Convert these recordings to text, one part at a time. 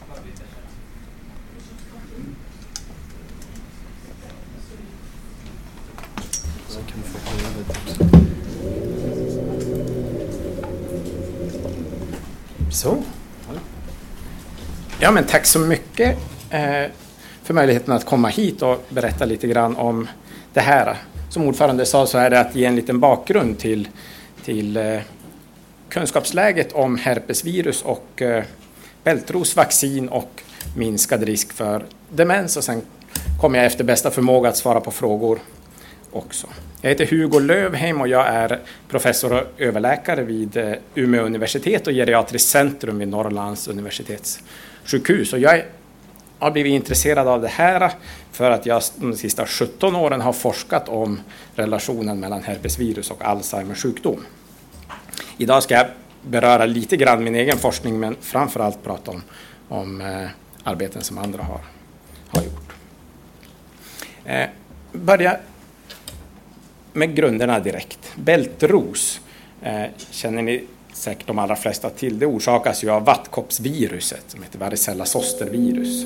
Så. Ja, men tack så mycket för möjligheten att komma hit och berätta lite grann om det här. Som ordförande sa så är det att ge en liten bakgrund till kunskapsläget om herpesvirus och bältrosvaccin och minskad risk för demens. Och sen kommer jag efter bästa förmåga att svara på frågor också. Jag heter Hugo Lövheim och jag är professor och överläkare vid Umeå universitet och geriatriskt centrum vid Norrlands universitetssjukhus. Och jag har blivit intresserad av det här för att jag de sista 17 åren har forskat om relationen mellan herpesvirus och Alzheimers sjukdom. Idag ska jag beröra lite grann min egen forskning, men framförallt prata om arbeten som andra har gjort. Börja med grunderna direkt. Bältros känner ni säkert de allra flesta till. Det orsakas ju av vattkoppsviruset som heter varicella zoster-virus.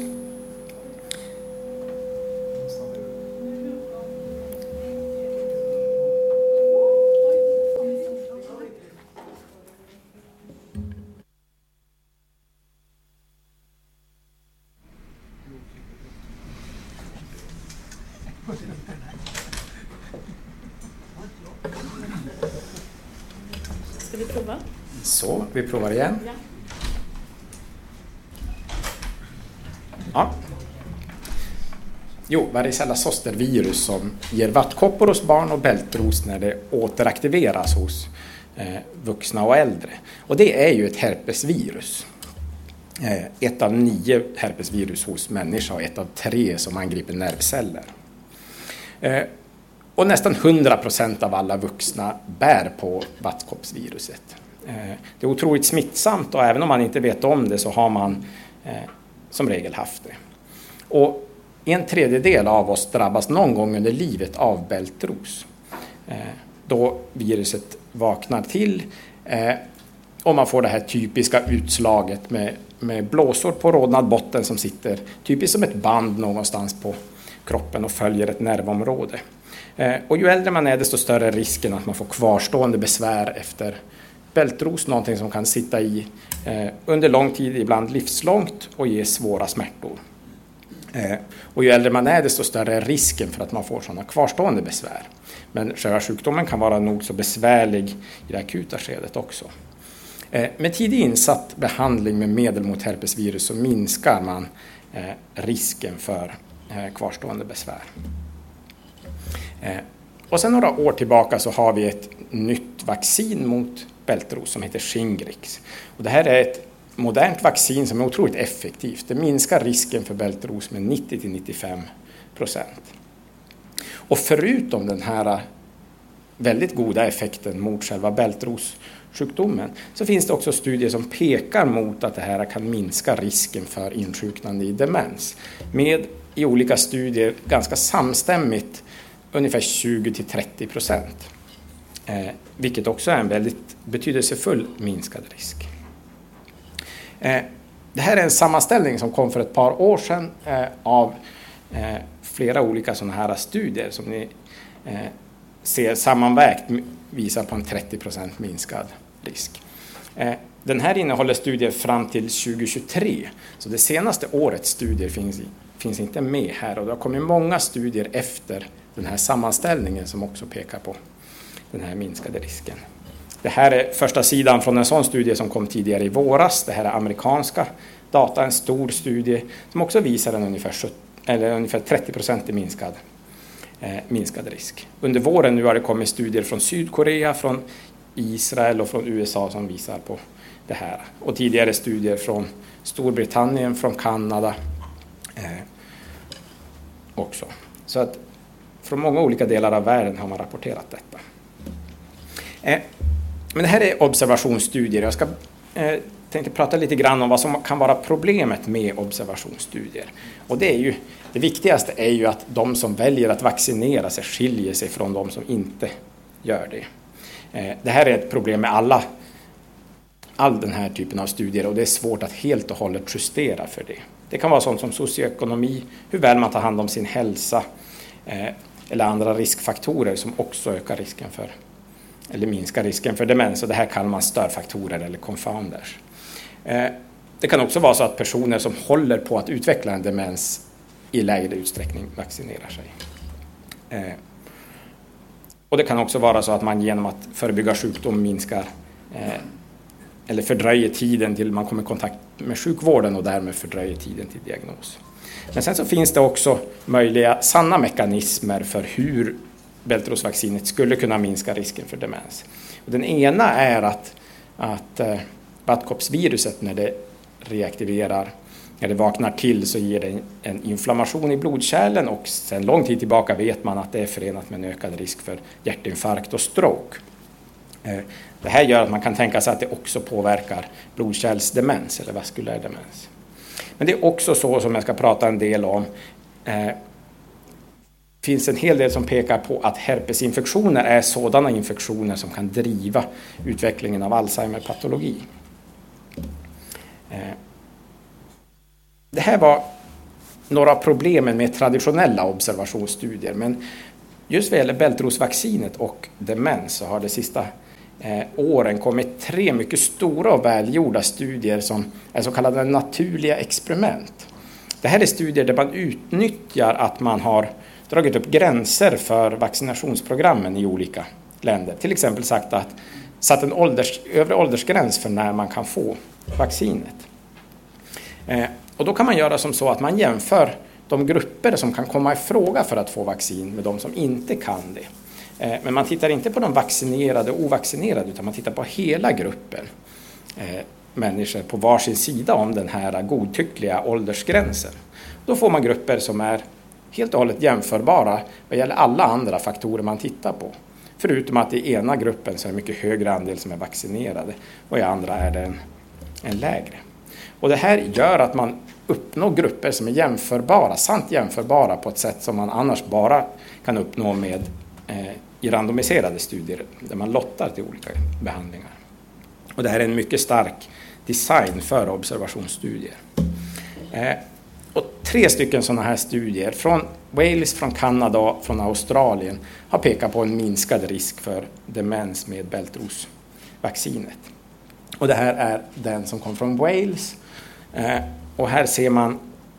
Ska vi prova? Så, vi provar igen. Ja. Jo, varicella zoster-virus som ger vattkoppor hos barn och bältros när det återaktiveras hos vuxna och äldre. Och det är ju ett herpesvirus. Ett av 9 herpesvirus hos människa och ett av 3 som angriper nervceller. Och nästan 100% av alla vuxna bär på vattkoppsviruset. Det är otroligt smittsamt och även om man inte vet om det så har man som regel haft det. Och 1/3 av oss drabbas någon gång under livet av bältros. Då viruset vaknar till och man får det här typiska utslaget med blåsor på rodnad botten som sitter typiskt som ett band någonstans på kroppen och följer ett nervområde. Och ju äldre man är desto större är risken att man får kvarstående besvär efter bältros, någonting som kan sitta i under lång tid, ibland livslångt och ge svåra smärtor. Och ju äldre man är desto större är risken för att man får sådana kvarstående besvär. Men själva sjukdomen kan vara nog så besvärlig i det akuta skedet också. Med tidig insatt behandling med medel mot herpesvirus så minskar man risken för kvarstående besvär. Och sen några år tillbaka så har vi ett nytt vaccin mot bältros som heter Shingrix. Och det här är ett modernt vaccin som är otroligt effektivt. Det minskar risken för bältros med 90-95%. Och förutom den här väldigt goda effekten mot själva bältrossjukdomen så finns det också studier som pekar mot att det här kan minska risken för insjuknande i demens. Med i olika studier ganska samstämmigt ungefär 20-30%. Vilket också är en väldigt betydelsefull minskad risk. Det här är en sammanställning som kom för ett par år sedan av flera olika sådana här studier som ni ser sammanvägt visar på en 30% minskad risk. Den här innehåller studier fram till 2023, så det senaste årets studier finns inte med här och det har kommit många studier efter den här sammanställningen som också pekar på den här minskade risken. Det här är första sidan från en sån studie som kom tidigare i våras. Det här är amerikanska data, en stor studie som också visar en ungefär 30% minskad risk. Under våren nu har det kommit studier från Sydkorea, från Israel och från USA som visar på det här. Och tidigare studier från Storbritannien, från Kanada också. Så att från många olika delar av världen har man rapporterat detta. Men det här är observationsstudier. Jag tänkte prata lite grann om vad som kan vara problemet med observationsstudier. Och det viktigaste är ju att de som väljer att vaccinera sig skiljer sig från de som inte gör det. Det här är ett problem med alla all den här typen av studier och det är svårt att helt och hållet justera för det. Det kan vara sånt som socioekonomi, hur väl man tar hand om sin hälsa eller andra riskfaktorer som också ökar risken för eller minskar risken för demens, och det här kallar man störfaktorer eller confounders. Det kan också vara så att personer som håller på att utveckla en demens i lägre utsträckning vaccinerar sig. Och det kan också vara så att man genom att förebygga sjukdom minskar eller fördröjer tiden till man kommer i kontakt med sjukvården och därmed fördröjer tiden till diagnos. Men sen så finns det också möjliga sanna mekanismer för hur bältros-vaccinet skulle kunna minska risken för demens. Och den ena är att vattkoppsviruset när det reaktiverar, när det vaknar till så ger det en inflammation i blodkärlen och sedan lång tid tillbaka vet man att det är förenat med en ökad risk för hjärtinfarkt och stroke. Det här gör att man kan tänka sig att det också påverkar blodkärlsdemens eller vaskulär demens. Men det är också så som jag ska prata en del om. Finns en hel del som pekar på att herpesinfektioner är sådana infektioner som kan driva utvecklingen av Alzheimer-patologi. Det här var några problemen med traditionella observationsstudier, men just vad gäller bältros-vaccinet och demens så har det sista åren kommit 3 mycket stora och välgjorda studier som är så kallade naturliga experiment. Det här är studier där man utnyttjar att man har dragit upp gränser för vaccinationsprogrammen i olika länder. Till exempel satt en övre åldersgräns för när man kan få vaccinet. Och då kan man göra som så att man jämför de grupper som kan komma i fråga för att få vaccin med de som inte kan det. Men man tittar inte på de vaccinerade och ovaccinerade utan man tittar på hela gruppen människor på varsin sida om den här godtyckliga åldersgränsen. Då får man grupper som är helt och hållet jämförbara vad gäller alla andra faktorer man tittar på. Förutom att i ena gruppen så är det mycket högre andel som är vaccinerade och i andra är det en lägre. Och det här gör att man uppnår grupper som är jämförbara, sant jämförbara på ett sätt som man annars bara kan uppnå med i randomiserade studier där man lottar till olika behandlingar. Och det här är en mycket stark design för observationsstudier. Och 3 stycken sådana här studier från Wales, från Kanada och från Australien har pekat på en minskad risk för demens med bältros-vaccinet. Och det här är den som kom från Wales. Och här ser man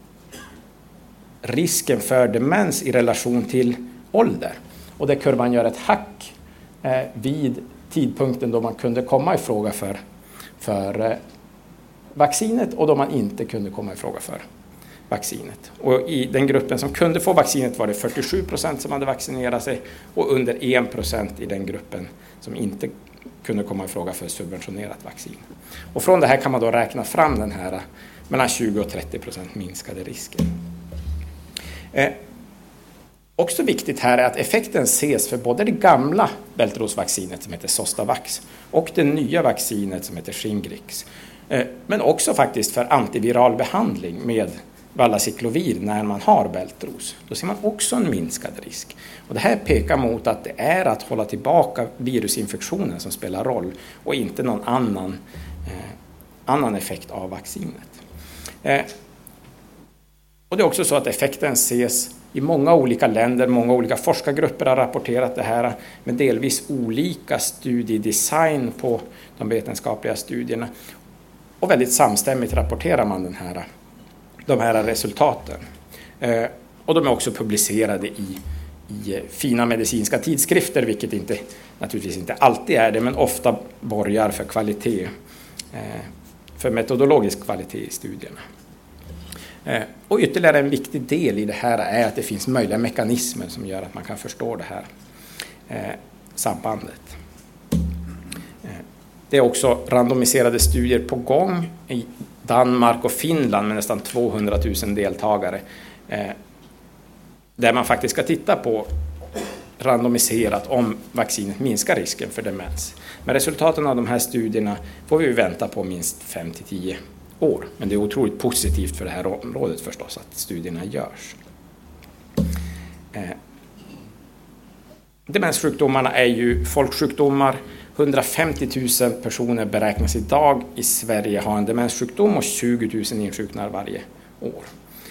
risken för demens i relation till ålder. Och där kurvan gör ett hack vid tidpunkten då man kunde komma i fråga för vaccinet och då man inte kunde komma i fråga för vaccinet. Och i den gruppen som kunde få vaccinet var det 47% som hade vaccinerat sig och under 1% i den gruppen som inte kunde komma i fråga för subventionerat vaccin. Och från det här kan man då räkna fram den här mellan 20 och 30% minskade risken. Också viktigt här är att effekten ses för både det gamla bältros-vaccinet som heter Zostavax och det nya vaccinet som heter Shingrix. Men också faktiskt för antiviral behandling med Valacyclovir när man har bältros. Då ser man också en minskad risk. Och det här pekar mot att det är att hålla tillbaka virusinfektionen som spelar roll och inte någon annan effekt av vaccinet. Och det är också så att effekten ses i många olika länder, många olika forskargrupper har rapporterat det här med delvis olika studiedesign på de vetenskapliga studierna. Och väldigt samstämmigt rapporterar man de här resultaten. Och de är också publicerade i fina medicinska tidskrifter, vilket naturligtvis inte alltid är det, men ofta borgar för kvalitet, för metodologisk kvalitet i studierna. Och ytterligare en viktig del i det här är att det finns möjliga mekanismer som gör att man kan förstå det här sambandet. Det är också randomiserade studier på gång i Danmark och Finland med nästan 200 000 deltagare där man faktiskt ska titta på randomiserat om vaccinet minskar risken för demens. Men resultaten av de här studierna får vi vänta på minst 5-10 år. Men det är otroligt positivt för det här området förstås att studierna görs. Demenssjukdomarna är ju folksjukdomar 150 000 personer beräknas idag i Sverige ha en demenssjukdom och 20 000 insjuknar varje år.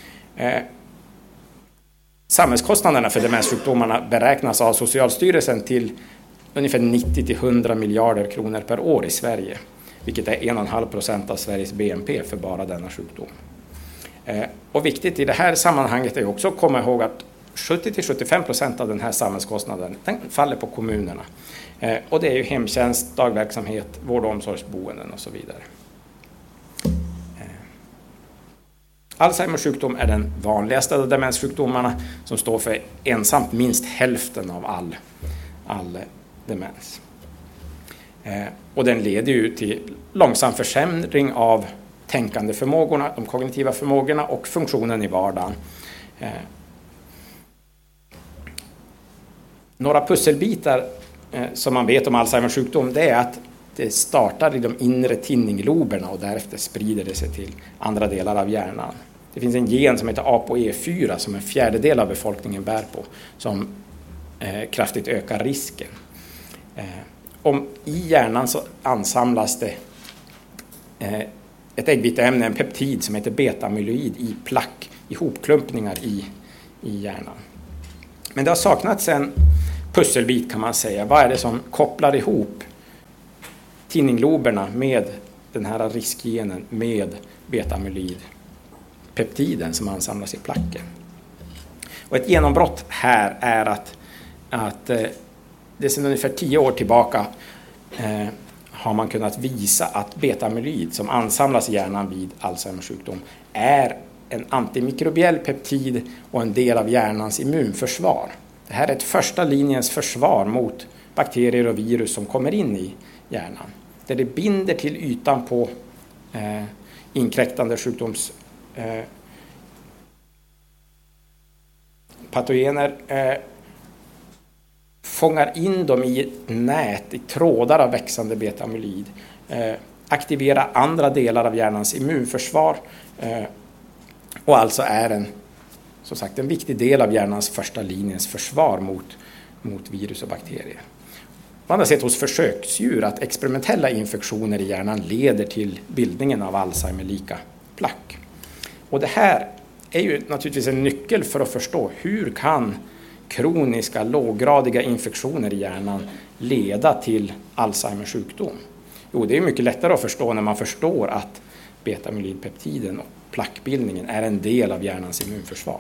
Samhällskostnaderna för demenssjukdomarna beräknas av Socialstyrelsen till ungefär 90-100 miljarder kronor per år i Sverige, vilket är 1,5% av Sveriges BNP för bara denna sjukdom. Och viktigt i det här sammanhanget är också att komma ihåg att 70-75% av den här samhällskostnaden den faller på kommunerna. Och det är ju hemtjänst, dagverksamhet, vård- och omsorgsboenden och så vidare. Alzheimers sjukdom är den vanligaste av demenssjukdomarna som står för ensamt minst hälften av all demens. Och den leder ju till långsam försämring av tänkande förmågorna, de kognitiva förmågorna och funktionen i vardagen. Några pusselbitar som man vet om Alzheimers sjukdom, det är att det startar i de inre tinningloberna och därefter sprider det sig till andra delar av hjärnan. Det finns en gen som heter ApoE4 som en fjärdedel av befolkningen bär på som kraftigt ökar risken. I hjärnan så ansamlas det ett äggviteämne, en peptid som heter betamyloid i plack, i hopklumpningar i hjärnan. Men det har saknats en pusselbit kan man säga. Vad är det som kopplar ihop tinningloberna med den här riskgenen med betamyloidpeptiden som ansamlas i placken? Och ett genombrott här är att det sedan ungefär 10 år tillbaka har man kunnat visa att betamyloid som ansamlas i hjärnan vid Alzheimers sjukdom är en antimikrobiell peptid och en del av hjärnans immunförsvar. Det här är ett första linjens försvar mot bakterier och virus som kommer in i hjärnan. Där det binder till ytan på inkräktande sjukdomspatogener, fångar in dem i ett nät, i trådar av växande betamyloid, aktiverar andra delar av hjärnans immunförsvar och alltså är en viktig del av hjärnans första linjens försvar mot virus och bakterier. Man har sett hos försöksdjur att experimentella infektioner i hjärnan leder till bildningen av Alzheimer-lika plack. Och det här är ju naturligtvis en nyckel för att förstå hur kan kroniska låggradiga infektioner i hjärnan leda till Alzheimers sjukdom. Jo, det är mycket lättare att förstå när man förstår att betamyloidpeptiden och plackbildningen är en del av hjärnans immunförsvar.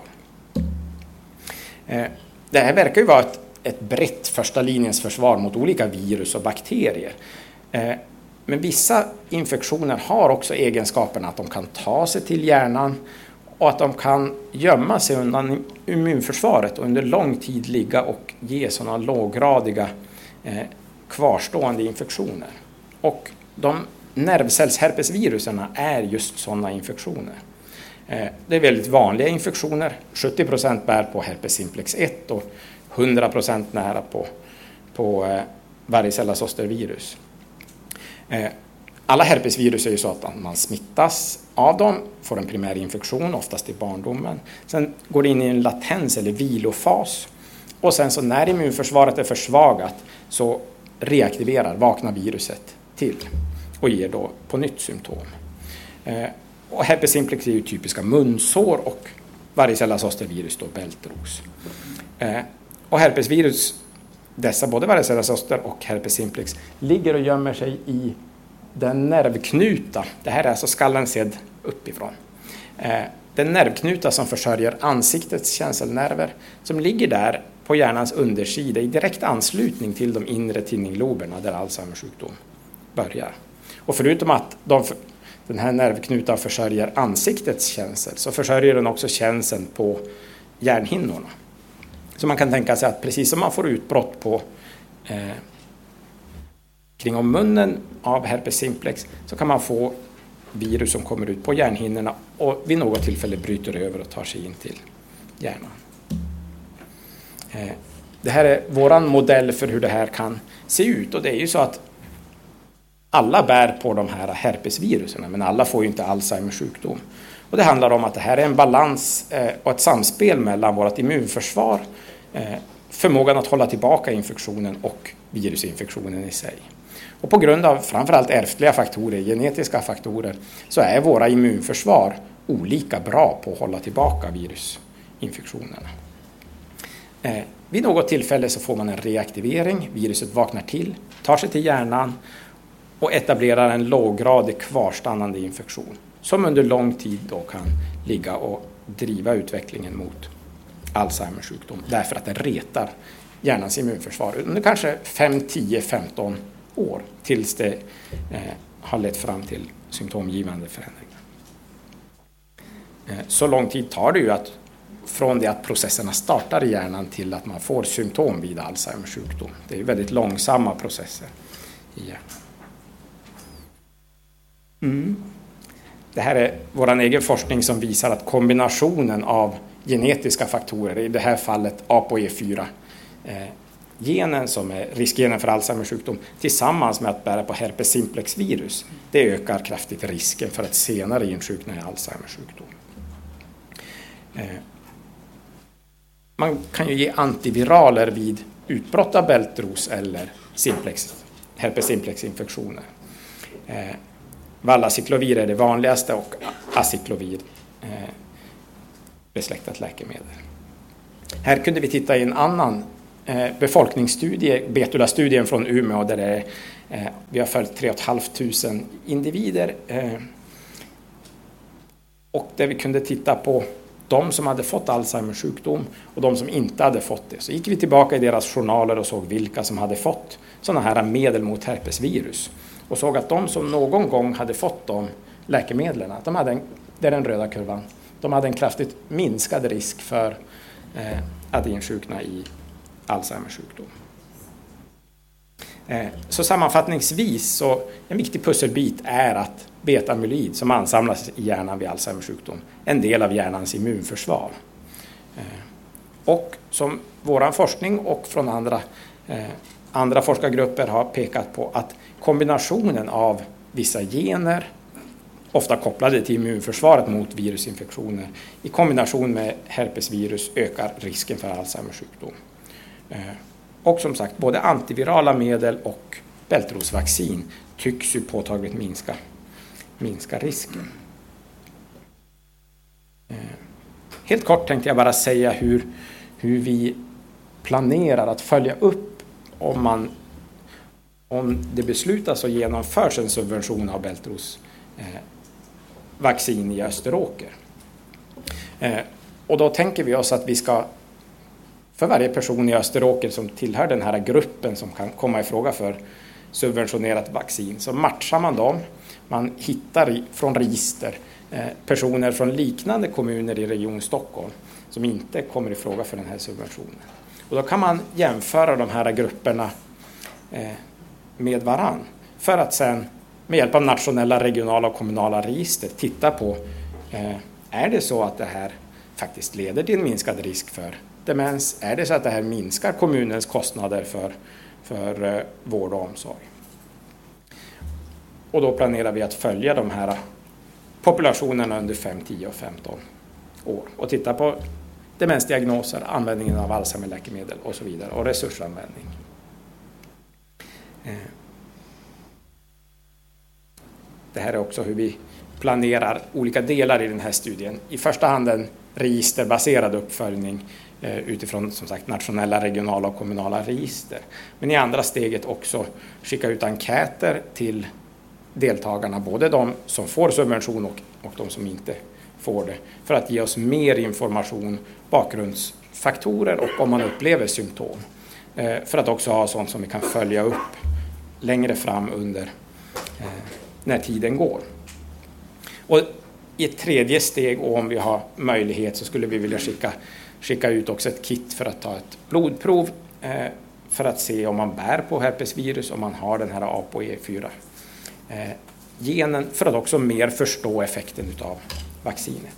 Det här verkar ju vara ett brett första linjens försvar mot olika virus och bakterier. Men vissa infektioner har också egenskapen att de kan ta sig till hjärnan och att de kan gömma sig undan immunförsvaret och under lång tid ligga och ge sådana låggradiga kvarstående infektioner. Och de nervcellsherpesviruserna är just sådana infektioner. Det är väldigt vanliga infektioner. 70% bär på herpes simplex 1 och 100% nära på varicella zostervirus. Alla herpesvirus är ju så att man smittas av dem, får en primär infektion, oftast i barndomen. Sen går det in i en latens eller vilofas. Och sen så när immunförsvaret är försvagat så vaknar viruset till och ger då på nytt symptom. Och herpes simplex är ju typiska munsår och varicella zostervirus då bältros. Och herpesvirus, dessa både varicella zoster och herpes simplex, ligger och gömmer sig i den nervknuta, det här är alltså skallen sedd uppifrån. Den nervknuta som försörjer ansiktets känselnerver som ligger där på hjärnans undersida i direkt anslutning till de inre tinningloberna där Alzheimers sjukdom börjar. Och förutom att den här nervknutan försörjer ansiktets känsel så försörjer den också känseln på hjärnhinnorna. Så man kan tänka sig att precis som man får utbrott på kring om munnen av herpes simplex så kan man få virus som kommer ut på hjärnhinnorna och vid något tillfälle bryter över och tar sig in till hjärnan. Det här är våran modell för hur det här kan se ut och det är ju så att alla bär på de här herpesviruserna men alla får ju inte Alzheimers sjukdom. Och det handlar om att det här är en balans och ett samspel mellan vårt immunförsvar, förmågan att hålla tillbaka infektionen och virusinfektionen i sig. Och på grund av framförallt ärftliga faktorer, genetiska faktorer, så är våra immunförsvar olika bra på att hålla tillbaka virusinfektionerna. Vid något tillfälle så får man en reaktivering, viruset vaknar till, tar sig till hjärnan och etablerar en låggradig kvarstannande infektion som under lång tid då kan ligga och driva utvecklingen mot Alzheimers sjukdom därför att den retar hjärnans immunförsvar under kanske 5, 10, 15 år tills det har lett fram till symptomgivande förändringar. Så lång tid tar det ju att från det att processerna startar i hjärnan till att man får symptom vid Alzheimers sjukdom. Det är väldigt långsamma processer i hjärnan. Det här är vår egen forskning som visar att kombinationen av genetiska faktorer, i det här fallet ApoE4, genen som är riskgenen för Alzheimers sjukdom, tillsammans med att bära på herpes simplex virus, det ökar kraftigt risken för att senare insjukna i Alzheimers sjukdom. Man kan ju ge antiviraler vid utbrott av bältros eller herpes simplex infektioner. Valaciclovir är det vanligaste och aciclovir besläktat läkemedel. Här kunde vi titta i en annan befolkningsstudie, Betula-studien från Umeå, där vi har följt 3 500 individer och där vi kunde titta på de som hade fått Alzheimers sjukdom och de som inte hade fått det. Så gick vi tillbaka i deras journaler och såg vilka som hade fått sådana här medel mot herpesvirus och såg att de som någon gång hade fått de läkemedlen, det är den röda kurvan, de hade en kraftigt minskad risk för att insjukna i Alzheimers sjukdom. Så sammanfattningsvis, så en viktig pusselbit är att beta-amyloid som ansamlas i hjärnan vid Alzheimers sjukdom är en del av hjärnans immunförsvar. Och som vår forskning och från andra forskargrupper har pekat på att kombinationen av vissa gener, ofta kopplade till immunförsvaret mot virusinfektioner, i kombination med herpesvirus ökar risken för Alzheimers sjukdom. Och som sagt, både antivirala medel och bältrosvaccin tycks ju påtagligt minska risken. Helt kort tänkte jag bara säga hur vi planerar att följa upp om det beslutas och genomförs en subvention av bältrosvaccin i Österåker. Och då tänker vi oss att vi ska, för varje person i Österåker som tillhör den här gruppen som kan komma i fråga för subventionerat vaccin, så matchar man dem. Man hittar från register personer från liknande kommuner i Region Stockholm som inte kommer i fråga för den här subventionen. Och då kan man jämföra de här grupperna med varann för att sen med hjälp av nationella, regionala och kommunala register titta på är det så att det här faktiskt leder till en minskad risk för demens? Är det så att det här minskar kommunens kostnader för vård och omsorg? Och då planerar vi att följa de här populationerna under 5, 10 och 15 år och titta på demensdiagnoser, användningen av Alzheimer-läkemedel och så vidare och resursanvändning. Det här är också hur vi planerar olika delar i den här studien. I första hand en registerbaserad uppföljning utifrån som sagt nationella, regionala och kommunala register. Men i andra steget också skicka ut enkäter till deltagarna, både de som får subvention och de som inte får det, för att ge oss mer information, bakgrundsfaktorer och om man upplever symptom. För att också ha sånt som vi kan följa upp längre fram under när tiden går. Och i ett tredje steg, och om vi har möjlighet, så skulle vi vilja skicka ut också ett kit för att ta ett blodprov för att se om man bär på herpesvirus, om man har den här ApoE4 genen, för att också mer förstå effekten av vaccinet.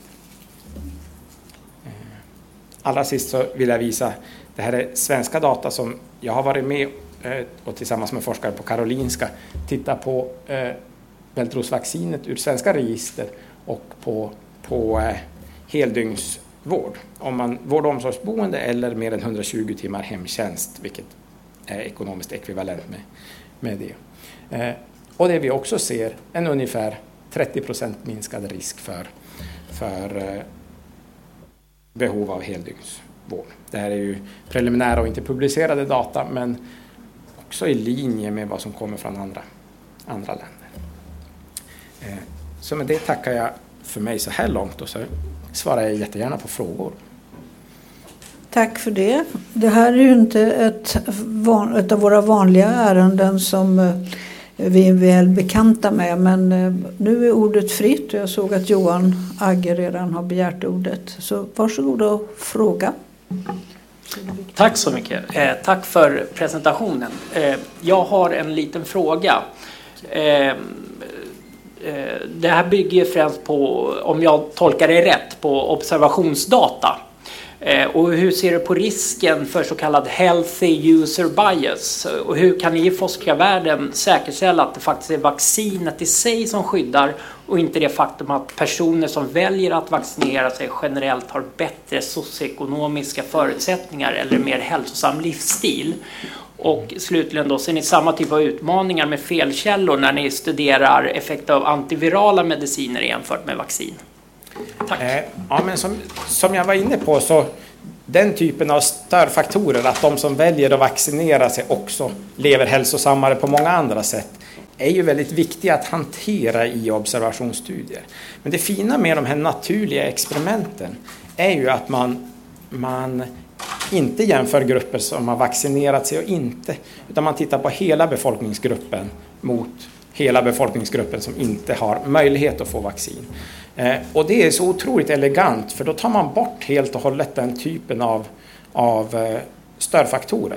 Allra sist så vill jag visa, det här är svenska data som jag har varit med och tillsammans med forskare på Karolinska titta på bältrosvaccinet ur svenska register och på heldygnsvård. Om man vård- och omsorgsboende eller mer än 120 timmar hemtjänst, vilket är ekonomiskt ekvivalent med det. Och det vi också ser en ungefär 30% minskad risk för behov av heldygnsvård. Det här är ju preliminära och inte publicerade data, men också i linje med vad som kommer från andra länder. Så med det tackar jag för mig så här långt och så svarar jag jättegärna på frågor. Tack för det. Det här är ju inte ett av våra vanliga ärenden som vi är väl bekanta med, men nu är ordet fritt och jag såg att Johan Agge redan har begärt ordet. Så varsågod och fråga. Tack så mycket. Tack för presentationen. Jag har en liten fråga. Det här bygger främst på, om jag tolkar det rätt, på observationsdata. Och hur ser du på risken för så kallad healthy user bias? Och hur kan ni i forskarvärlden säkerställa att det faktiskt är vaccinet i sig som skyddar och inte det faktum att personer som väljer att vaccinera sig generellt har bättre socioekonomiska förutsättningar eller mer hälsosam livsstil? Och slutligen då, ser ni samma typ av utmaningar med felkällor när ni studerar effekt av antivirala mediciner jämfört med vaccin? Tack. Ja, men som jag var inne på, så den typen av störfaktorer, att de som väljer att vaccinera sig också lever hälsosammare på många andra sätt, är ju väldigt viktiga att hantera i observationsstudier. Men det fina med de här naturliga experimenten är ju att man inte jämför grupper som har vaccinerat sig och inte, utan man tittar på hela befolkningsgruppen mot hela befolkningsgruppen som inte har möjlighet att få vaccin. Och det är så otroligt elegant, för då tar man bort helt och hållet den typen av störfaktorer.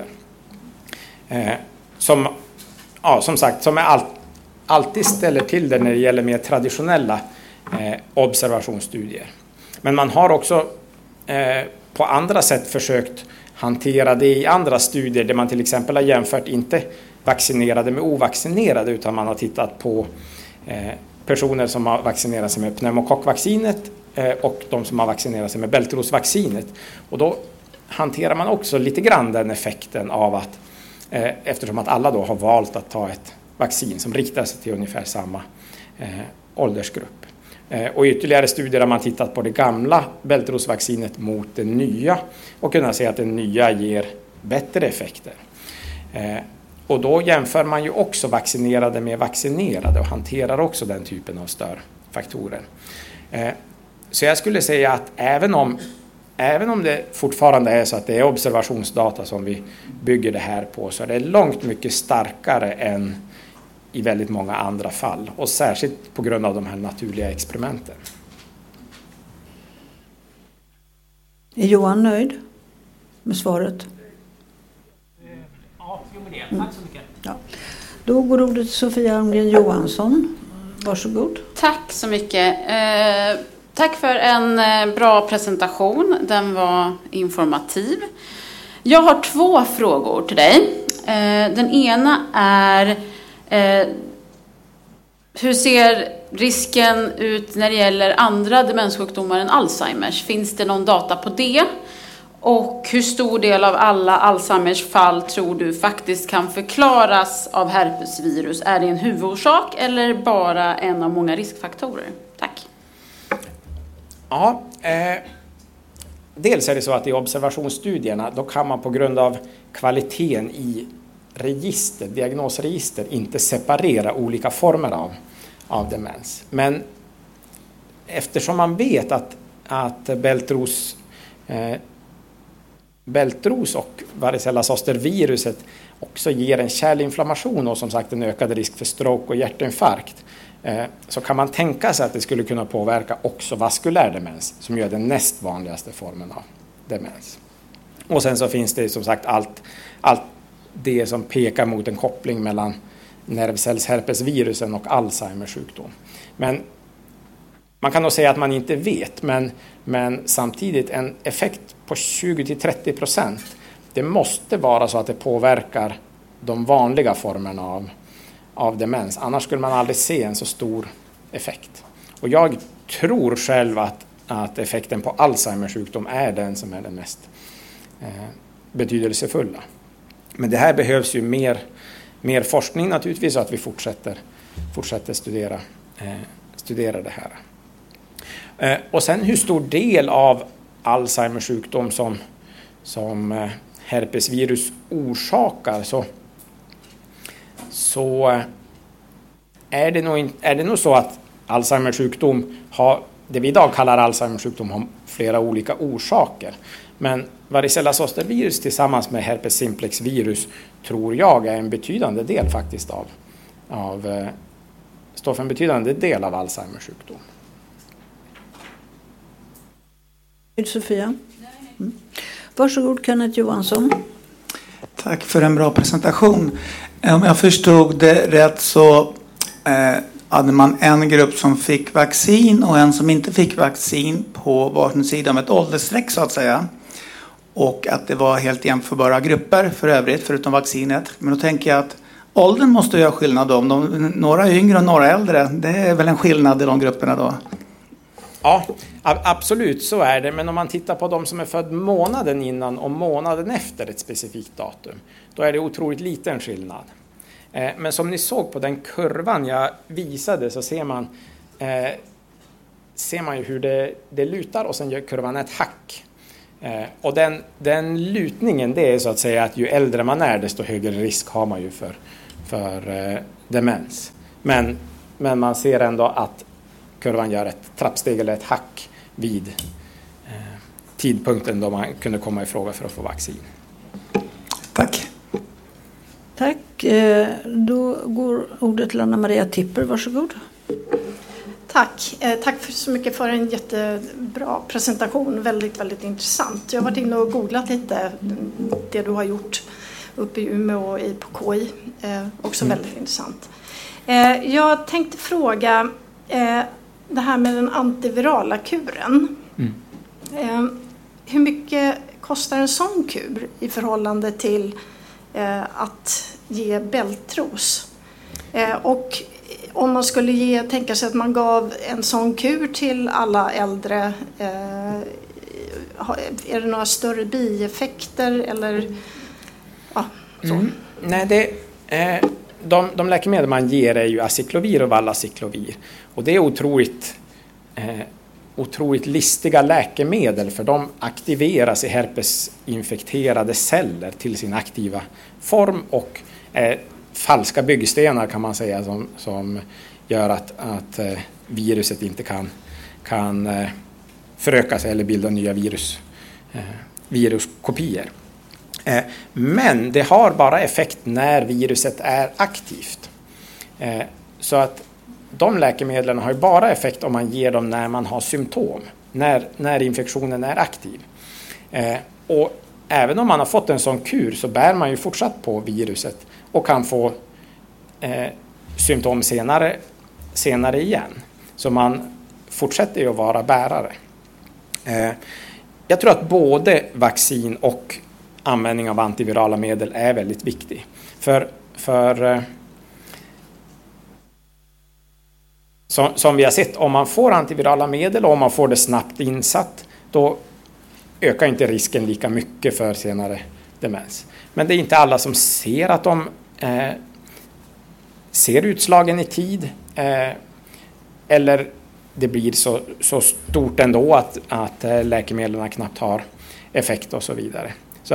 Som sagt, som alltid ställer till det när det gäller mer traditionella observationsstudier. Men man har också på andra sätt försökt hantera det i andra studier där man till exempel har jämfört inte vaccinerade med ovaccinerade, utan man har tittat på personer som har vaccinerat sig med pneumokockvaccinet och de som har vaccinerat sig med bältrosvaccinet. Och då hanterar man också lite grann den effekten av att eftersom att alla då har valt att ta ett vaccin som riktar sig till ungefär samma åldersgrupp. Och ytterligare studier har man tittat på det gamla bältrosvaccinet mot det nya och kunnat se att det nya ger bättre effekter. Och då jämför man ju också vaccinerade med vaccinerade och hanterar också den typen av störfaktorer. Så jag skulle säga att även om det fortfarande är så att det är observationsdata som vi bygger det här på, så är det långt mycket starkare än i väldigt många andra fall. Och särskilt på grund av de här naturliga experimenten. Är Johan nöjd med svaret? Ja, med det. Tack så mycket. Ja. Då går ordet till Sofia Almgren Johansson. Varsågod. Tack så mycket. Tack för en bra presentation. Den var informativ. Jag har 2 frågor till dig. Den ena är hur ser risken ut när det gäller andra demenssjukdomar än Alzheimers? Finns det någon data på det? Och hur stor del av alla Alzheimers fall tror du faktiskt kan förklaras av herpesvirus? Är det en huvudorsak eller bara en av många riskfaktorer? Tack. Ja, dels är det så att i observationsstudierna då kan man på grund av kvaliteten i diagnosregister inte separera olika former av demens. Men eftersom man vet att bältros och varicella zoster-viruset också ger en kärlinflammation och som sagt en ökad risk för stroke och hjärtinfarkt, så kan man tänka sig att det skulle kunna påverka också vaskulär demens, som är den näst vanligaste formen av demens. Och sen så finns det som sagt allt det som pekar mot en koppling mellan nervcellsherpesvirusen och Alzheimers sjukdom. Men man kan nog säga att man inte vet, men samtidigt en effekt på 20-30%, det måste vara så att det påverkar de vanliga formerna av demens. Annars skulle man aldrig se en så stor effekt. Och jag tror själv att effekten på Alzheimers sjukdom är den som är den mest betydelsefulla. Men det här behövs ju mer forskning naturligtvis, så att vi fortsätter studera det här. Och sen hur stor del av Alzheimers sjukdom som herpesvirus orsakar, så är det nog så att Alzheimers sjukdom har, det vi idag kallar Alzheimers sjukdom, har flera olika orsaker. Men varicella zoster-virus tillsammans med herpes simplex-virus tror jag är en betydande del faktiskt står för en betydande del av Alzheimers sjukdom. Sofia. Varsågod Kenneth Johansson. Tack för en bra presentation. Om jag förstod det rätt så hade man en grupp som fick vaccin och en som inte fick vaccin på varsin sida om ett åldersstreck så att säga. Och att det var helt jämförbara grupper för övrigt förutom vaccinet. Men då tänker jag att åldern måste göra skillnad om. Några är yngre och några äldre. Det är väl en skillnad i de grupperna då? Ja, absolut så är det. Men om man tittar på de som är född månaden innan och månaden efter ett specifikt datum, då är det otroligt liten skillnad. Men som ni såg på den kurvan jag visade, så ser man ju hur det lutar, och sen gör kurvan ett hack. Och den lutningen, det är så att säga att ju äldre man är, desto högre risk har man ju för demens. Men man ser ändå att kurvan gör ett trappsteg eller ett hack vid tidpunkten då man kunde komma i fråga för att få vaccin. Tack. Tack. Då går ordet till Anna-Maria Tipper. Varsågod. Tack. Tack så mycket för en jättebra presentation. Väldigt, väldigt intressant. Jag har varit inne och googlat lite det du har gjort uppe i Umeå och på KI. Också väldigt intressant. Jag tänkte fråga det här med den antivirala kuren. Hur mycket kostar en sån kur i förhållande till att ge bältros? Och om man skulle tänka sig att man gav en sån kur till alla äldre, är det några större bieffekter eller så? Nej, de läkemedel man ger är ju aciklovir och valaciklovir. Och det är otroligt listiga läkemedel, för de aktiveras i herpesinfekterade celler till sin aktiva form och falska byggstenar kan man säga som gör att viruset inte kan föröka sig eller bilda nya viruskopior. Men det har bara effekt när viruset är aktivt. Så att de läkemedlen har ju bara effekt om man ger dem när man har symptom, när infektionen är aktiv. Och även om man har fått en sån kur så bär man ju fortsatt på viruset och kan få symptom senare igen. Så man fortsätter ju att vara bärare. Jag tror att både vaccin och användning av antivirala medel är väldigt viktig. För som vi har sett, om man får antivirala medel och om man får det snabbt insatt, då ökar inte risken lika mycket för senare demens. Men det är inte alla som ser att de ser utslagen i tid, eller det blir så stort ändå att läkemedlen knappt har effekt och så vidare. Så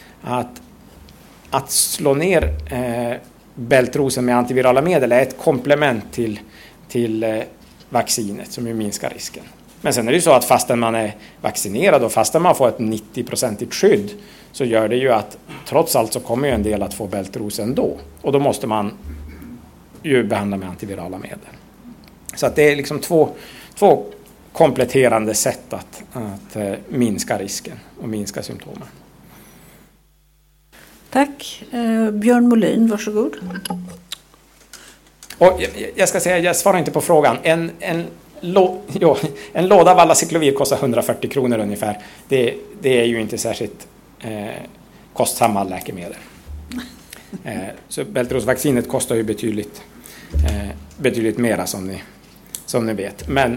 att slå ner bältrosen med antivirala medel är ett komplement till vaccinet som ju minskar risken. Men sen är det ju så att fastän man är vaccinerad och fastän man får ett 90% skydd, så gör det ju att trots allt så kommer ju en del att få bältros ändå. Och då måste man ju behandla med antivirala medel. Så att det är liksom två kompletterande sätt att minska risken och minska symptomen. Tack. Björn Molin, varsågod. Och jag ska säga, jag svarar inte på frågan. En låda valaciklovir kostar 140 kronor ungefär. Det är ju inte särskilt kostsamma läkemedel. Så bältrosvaccinet kostar ju betydligt mera som ni vet. Men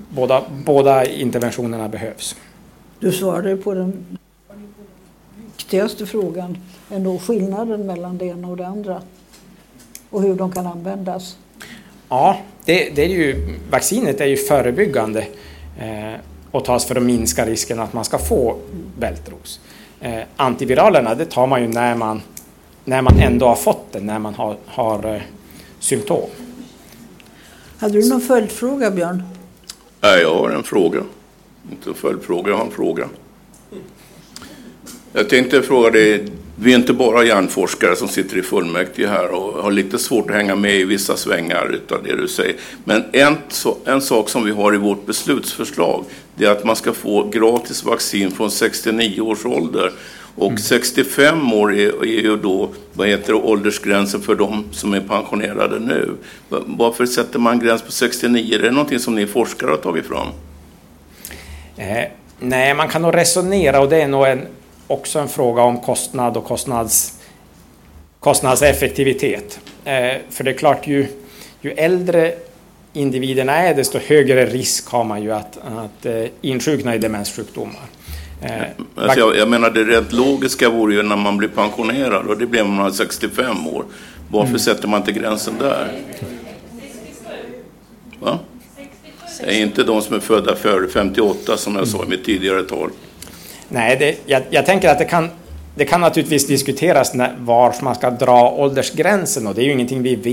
båda interventionerna behövs. Du svarade på den viktigaste frågan är nog skillnaden mellan det ena och det andra. Och hur de kan användas. Ja, det är ju, vaccinet är ju förebyggande och tas för att minska risken att man ska få bältros. Antiviralerna, det tar man ju när man ändå har fått det, när man har symptom. Hade du någon följdfråga, Björn? Nej, jag har en fråga. Inte en följdfråga, jag har en fråga. Jag tänkte fråga dig, vi är inte bara hjärnforskare som sitter i fullmäktige här och har lite svårt att hänga med i vissa svängar utav det du säger. Men en sak som vi har i vårt beslutsförslag, det är att man ska få gratis vaccin från 69 års ålder. Och 65 år är ju då, åldersgränsen för de som är pensionerade nu. Varför sätter man gräns på 69? Är det någonting som ni forskare har tagit fram? Nej, man kan nog resonera, och det är nog också en fråga om kostnad och kostnadseffektivitet. För det är klart, ju äldre individerna är, desto högre risk har man ju att insjukna i demenssjukdomar. Alltså jag menar, det rätt logiska vore ju när man blir pensionerad, och det blir man 65 år. Varför sätter man inte gränsen där? Va? Det är inte de som är födda före 58 som jag sa i mitt tidigare tal. Nej, jag tänker att det kan naturligtvis diskuteras var man ska dra åldersgränsen, och det är ju ingenting vi vet